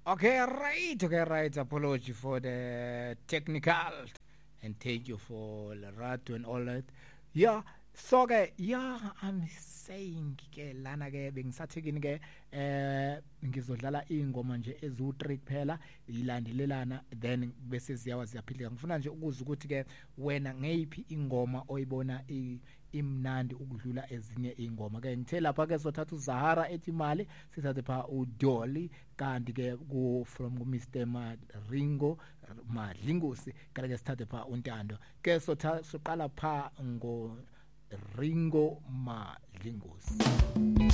Okay, right. Apology for the technical, and thank you for Lerato and all that. Yeah, so I'm saying ke lana ke bengisathekini ke ngizodlala ingoma nje ezu3 kuphela ilandelelana then bese siyaphilika. Ngifuna nje ukuza ukuthi ke wena ngeyiphi ingoma oyibona imnandi ukudlula ezinye ingoma ke ngithe lapha ke sothatha uZahara ethi imali sithathe pha uDolly kanti ke ku from Mr Ringo Madlingosi kanti ke sithathe pha uNtando ke soqala pha ngo Ringo Madlingosi.